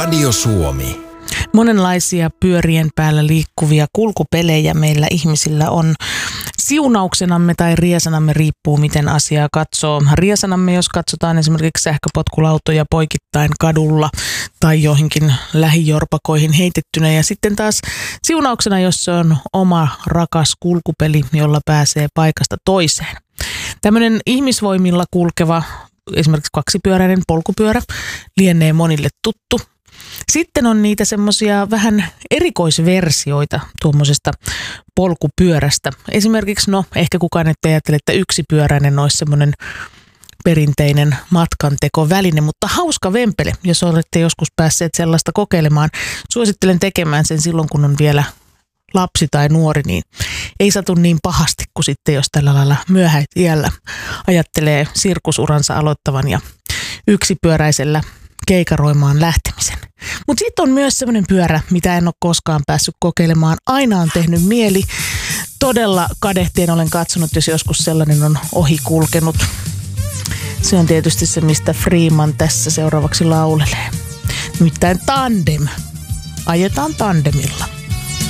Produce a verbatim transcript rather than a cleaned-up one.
Radio Suomi. Monenlaisia pyörien päällä liikkuvia kulkupelejä meillä ihmisillä on. Siunauksenamme tai riesanamme riippuu, miten asiaa katsoo. Riesanamme, jos katsotaan esimerkiksi sähköpotkulautoja poikittain kadulla tai joihinkin lähijorpakoihin heitettynä. Ja sitten taas siunauksena, jos se on oma rakas kulkupeli, jolla pääsee paikasta toiseen. Tämmöinen ihmisvoimilla kulkeva, esimerkiksi kaksipyöräinen polkupyörä, lienee monille tuttu. Sitten on niitä semmoisia vähän erikoisversioita tuommoisesta polkupyörästä. Esimerkiksi, no ehkä kukaan ette ajattele, että yksipyöräinen olisi semmoinen perinteinen matkantekoväline, mutta hauska vempele, jos olette joskus päässeet sellaista kokeilemaan. Suosittelen tekemään sen silloin, kun on vielä lapsi tai nuori, niin ei satu niin pahasti kuin sitten, jos tällä lailla myöhäistiellä ajattelee sirkusuransa aloittavan ja yksipyöräisellä keikaroimaan lähtemisen. Mutta sitten on myös semmoinen pyörä, mitä en ole koskaan päässyt kokeilemaan. Aina on tehnyt mieli. Todella kadehtien olen katsonut, jos joskus sellainen on ohi kulkenut. Se on tietysti se, mistä Freeman tässä seuraavaksi laulelee. Nimittäin tandem. Ajetaan tandemilla.